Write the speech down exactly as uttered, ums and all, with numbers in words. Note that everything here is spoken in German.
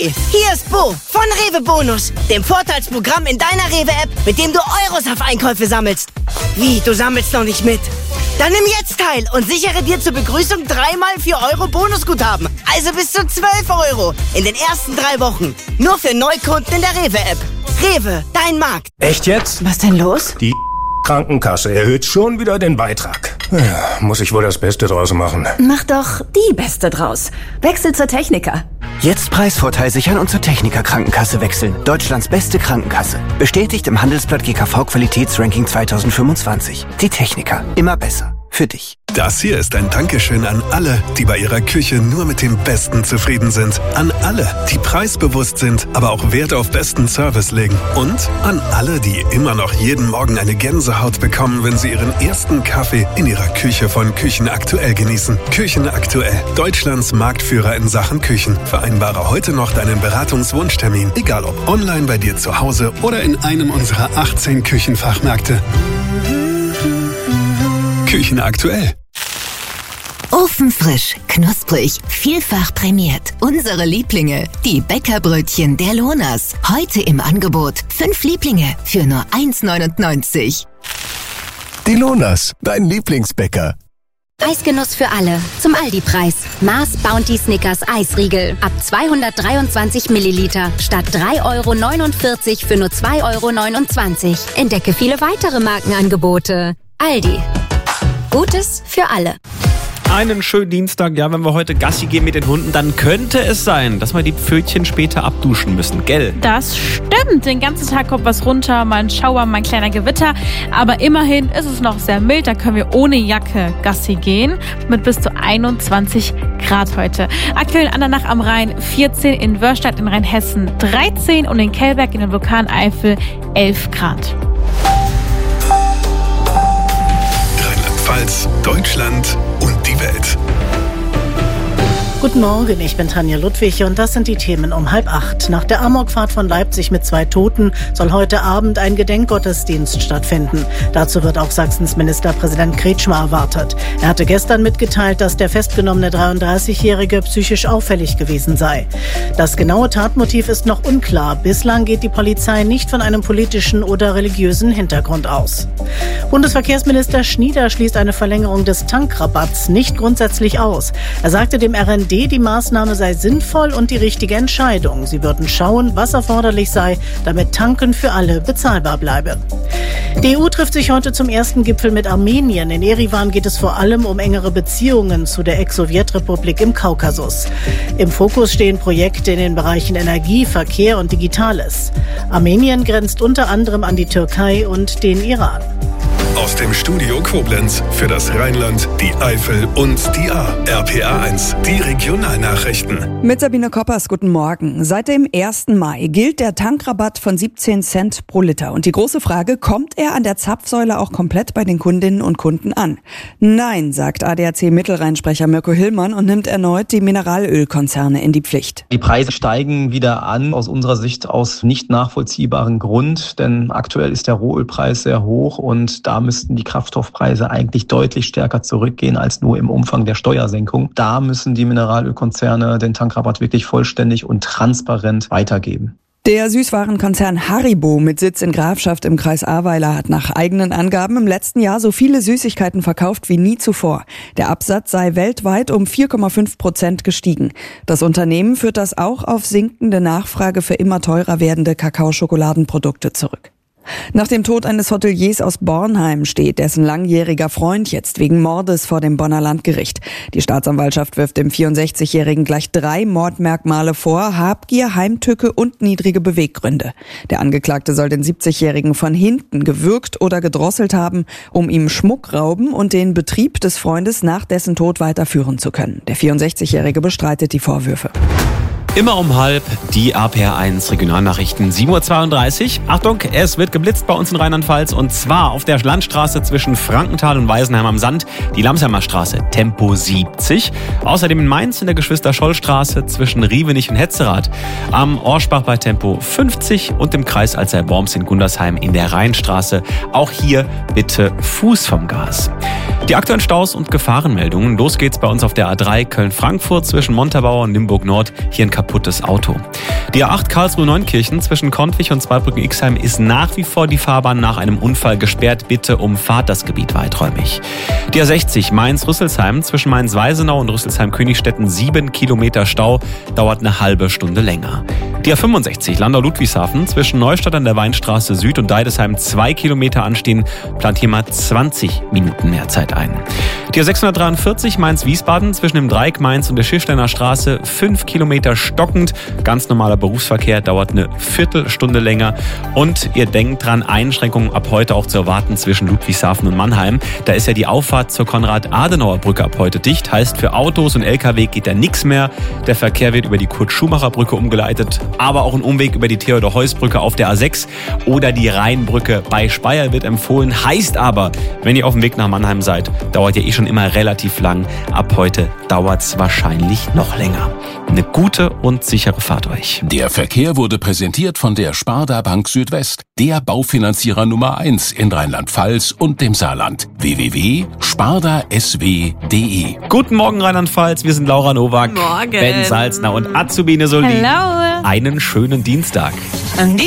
Hi, hier ist Bo von Rewe Bonus, dem Vorteilsprogramm in deiner Rewe-App, mit dem du Euros auf Einkäufe sammelst. Wie, du sammelst noch nicht mit? Dann nimm jetzt teil und sichere dir zur Begrüßung dreimal vier Euro Bonusguthaben. Also bis zu zwölf Euro in den ersten drei Wochen. Nur für Neukunden in der Rewe-App. Rewe, dein Markt. Echt jetzt? Was denn los? Die Krankenkasse erhöht schon wieder den Beitrag. Ja, muss ich wohl das Beste draus machen. Mach doch die Beste draus. Wechsel zur Techniker. Jetzt Preisvorteil sichern und zur Techniker Krankenkasse wechseln. Deutschlands beste Krankenkasse. Bestätigt im Handelsblatt G K V Qualitätsranking zwanzig fünfundzwanzig. Die Techniker. Immer besser. Für dich. Das hier ist ein Dankeschön an alle, die bei ihrer Küche nur mit dem Besten zufrieden sind. An alle, die preisbewusst sind, aber auch Wert auf besten Service legen. Und an alle, die immer noch jeden Morgen eine Gänsehaut bekommen, wenn sie ihren ersten Kaffee in ihrer Küche von Küchen Aktuell genießen. Küchen Aktuell, Deutschlands Marktführer in Sachen Küchen. Vereinbare heute noch deinen Beratungswunschtermin, egal ob online bei dir zu Hause oder in einem unserer achtzehn Küchenfachmärkte. Küchen Aktuell. Ofenfrisch, knusprig, vielfach prämiert. Unsere Lieblinge, die Bäckerbrötchen der Lonas. Heute im Angebot. Fünf Lieblinge für nur eins neunundneunzig. Die Lonas, dein Lieblingsbäcker. Eisgenuss für alle. Zum Aldi-Preis. Mars Bounty Snickers Eisriegel. Ab zweihundertdreiundzwanzig Milliliter. Statt drei Euro neunundvierzig für nur zwei Euro neunundzwanzig. Entdecke viele weitere Markenangebote. Aldi. Gutes für alle. Einen schönen Dienstag. Ja, wenn wir heute Gassi gehen mit den Hunden, dann könnte es sein, dass wir die Pfötchen später abduschen müssen, gell? Das stimmt. Den ganzen Tag kommt was runter, mal ein Schauer, mal ein kleiner Gewitter. Aber immerhin ist es noch sehr mild. Da können wir ohne Jacke Gassi gehen. Mit bis zu einundzwanzig Grad heute. Aktuell in Andernach am Rhein vierzehn, in Wörstadt in Rheinhessen dreizehn und in Kellberg in der Vulkaneifel elf Grad. Rheinland-Pfalz, Deutschland und die Welt. Guten Morgen, ich bin Tanja Ludwig und das sind die Themen um halb acht. Nach der Amokfahrt von Leipzig mit zwei Toten soll heute Abend ein Gedenkgottesdienst stattfinden. Dazu wird auch Sachsens Ministerpräsident Kretschmer erwartet. Er hatte gestern mitgeteilt, dass der festgenommene dreiunddreißigjährige psychisch auffällig gewesen sei. Das genaue Tatmotiv ist noch unklar. Bislang geht die Polizei nicht von einem politischen oder religiösen Hintergrund aus. Bundesverkehrsminister Schnieder schließt eine Verlängerung des Tankrabatts nicht grundsätzlich aus. Er sagte dem R N D, die Maßnahme sei sinnvoll und die richtige Entscheidung. Sie würden schauen, was erforderlich sei, damit Tanken für alle bezahlbar bleibe. Die E U trifft sich heute zum ersten Gipfel mit Armenien. In Erivan geht es vor allem um engere Beziehungen zu der Ex-Sowjetrepublik im Kaukasus. Im Fokus stehen Projekte in den Bereichen Energie, Verkehr und Digitales. Armenien grenzt unter anderem an die Türkei und den Iran. Aus dem Studio Koblenz für das Rheinland, die Eifel und die A. R P A eins, die Regionalnachrichten. Mit Sabine Koppers, guten Morgen. Seit dem ersten Mai gilt der Tankrabatt von siebzehn Cent pro Liter. Und die große Frage, kommt er an der Zapfsäule auch komplett bei den Kundinnen und Kunden an? Nein, sagt A D A C-Mittelrheinsprecher Mirko Hillmann und nimmt erneut die Mineralölkonzerne in die Pflicht. Die Preise steigen wieder an, aus unserer Sicht aus nicht nachvollziehbaren Grund. Denn aktuell ist der Rohölpreis sehr hoch und da müssten die Kraftstoffpreise eigentlich deutlich stärker zurückgehen als nur im Umfang der Steuersenkung. Da müssen die Mineralölkonzerne den Tankrabatt wirklich vollständig und transparent weitergeben. Der Süßwarenkonzern Haribo mit Sitz in Grafschaft im Kreis Ahrweiler hat nach eigenen Angaben im letzten Jahr so viele Süßigkeiten verkauft wie nie zuvor. Der Absatz sei weltweit um vier Komma fünf Prozent gestiegen. Das Unternehmen führt das auch auf sinkende Nachfrage für immer teurer werdende Kakaoschokoladenprodukte zurück. Nach dem Tod eines Hoteliers aus Bornheim steht dessen langjähriger Freund jetzt wegen Mordes vor dem Bonner Landgericht. Die Staatsanwaltschaft wirft dem vierundsechzigjährigen gleich drei Mordmerkmale vor: Habgier, Heimtücke und niedrige Beweggründe. Der Angeklagte soll den siebzigjährigen von hinten gewürgt oder gedrosselt haben, um ihm Schmuck rauben und den Betrieb des Freundes nach dessen Tod weiterführen zu können. Der vierundsechzigjährige bestreitet die Vorwürfe. Immer um halb die R P R eins Regionalnachrichten, sieben Uhr zweiunddreißig. Achtung, es wird geblitzt bei uns in Rheinland-Pfalz und zwar auf der Landstraße zwischen Frankenthal und Weisenheim am Sand, die Lamsheimer Straße, Tempo siebzig. Außerdem in Mainz in der Geschwister-Scholl-Straße zwischen Rievenich und Hetzerath, am Orschbach bei Tempo fünfzig und im Kreis Alzey-Worms in Gundersheim in der Rheinstraße. Auch hier bitte Fuß vom Gas. Die aktuellen Staus und Gefahrenmeldungen. Los geht's bei uns auf der A drei Köln-Frankfurt zwischen Montabaur und Limburg Nord. Hier ein kaputtes Auto. Die A acht Karlsruhe-Neunkirchen zwischen Kontwich und Zweibrücken-Ixheim ist nach wie vor die Fahrbahn nach einem Unfall gesperrt. Bitte umfahrt das Gebiet weiträumig. Die A sechzig Mainz-Rüsselsheim zwischen Mainz-Weisenau und Rüsselsheim-Königstetten sieben Kilometer Stau, dauert eine halbe Stunde länger. Die A fünfundsechzig Landau-Ludwigshafen zwischen Neustadt an der Weinstraße Süd und Deidesheim zwei Kilometer anstehen, plant jemand zwanzig Minuten mehr Zeit ein. Die A sechshundertdreiundvierzig Mainz-Wiesbaden zwischen dem Dreieck Mainz und der Schiffsteiner Straße fünf Kilometer stockend. Ganz normaler Berufsverkehr, dauert eine Viertelstunde länger. Und ihr denkt dran, Einschränkungen ab heute auch zu erwarten zwischen Ludwigshafen und Mannheim. Da ist ja die Auffahrt zur Konrad-Adenauer-Brücke ab heute dicht. Heißt, für Autos und L K W geht da nichts mehr. Der Verkehr wird über die Kurt-Schumacher-Brücke umgeleitet, aber auch ein Umweg über die Theodor-Heuss-Brücke auf der A sechs oder die Rheinbrücke bei Speyer wird empfohlen. Heißt aber, wenn ihr auf dem Weg nach Mannheim seid, dauert ja eh schon immer relativ lang. Ab heute dauert es wahrscheinlich noch länger. Eine gute und sichere Fahrt euch. Der Verkehr wurde präsentiert von der Sparda Bank Südwest, der Baufinanzierer Nummer eins in Rheinland-Pfalz und dem Saarland. w w w punkt sparda s w punkt d e. Guten Morgen Rheinland-Pfalz, wir sind Laura Nowak, Morgen. Ben Salzner und Azubine Soldi. Hello. Einen schönen Dienstag.